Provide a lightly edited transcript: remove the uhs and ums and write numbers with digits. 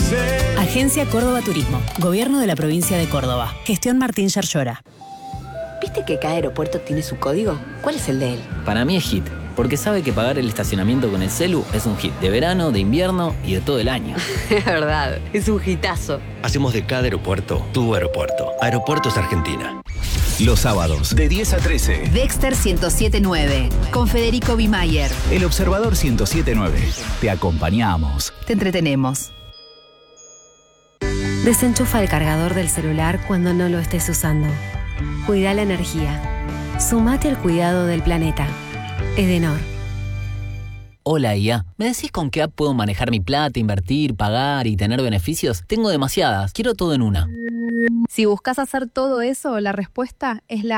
Agencia Córdoba Turismo. Gobierno de la provincia de Córdoba. Gestión Martín Yarlora. ¿Viste que cada aeropuerto tiene su código? ¿Cuál es el de él? Para mí es HIT, porque sabe que pagar el estacionamiento con el celu es un hit de verano, de invierno y de todo el año. Es verdad, es un hitazo. Hacemos de cada aeropuerto tu aeropuerto. Aeropuertos Argentina. Los sábados, de 10 a 13. Dexter 107.9, con Federico Bimayer. El Observador 107.9. Te acompañamos. Te entretenemos. Desenchufa el cargador del celular cuando no lo estés usando. Cuida la energía. Sumate al cuidado del planeta. Edenor. Hola, IA. ¿Me decís con qué app puedo manejar mi plata, invertir, pagar y tener beneficios? Tengo demasiadas. Quiero todo en una. Si buscas hacer todo eso, la respuesta es la